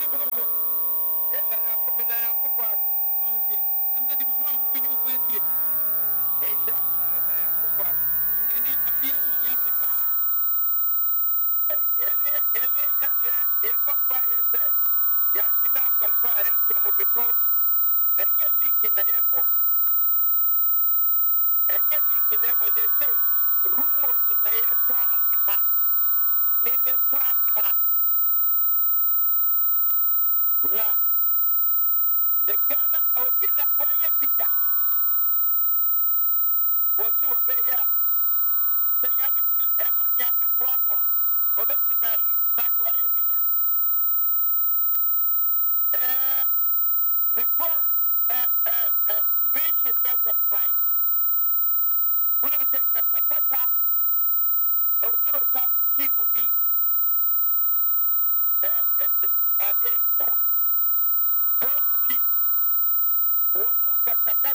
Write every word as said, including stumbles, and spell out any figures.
Okay. I'm the division of moving you first game. Inshallah, Any appears on Yablifa. because any leak in the airport, any leak in the airport, they say rumors in the airport, meaning car. Now, the Ghana Obina Waye Pita was to obey ya. Say, Yami Buanwa, Obeti Mary, Matwaye Pita. Eh, before uh, uh, uh, vision back on fight, when you say Kasakata, or do a South team will be uh, uh, uh, post-peace, Womu Kasakata,